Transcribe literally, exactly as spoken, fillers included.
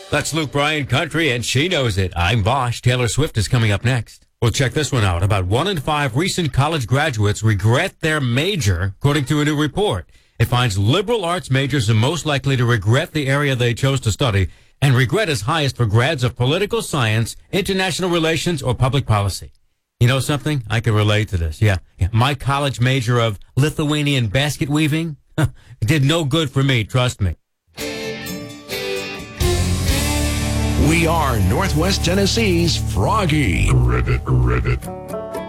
That's Luke Bryan Country, and she knows it. I'm Bosch. Taylor Swift is coming up next. Well, check this one out. About one in five recent college graduates regret their major, according to a new report. It finds liberal arts majors are most likely to regret the area they chose to study, and regret is highest for grads of political science, international relations, or public policy. You know something? I can relate to this. Yeah. yeah. My college major of Lithuanian basket weaving did no good for me, trust me. We are Northwest Tennessee's Froggy. Reddit, Reddit.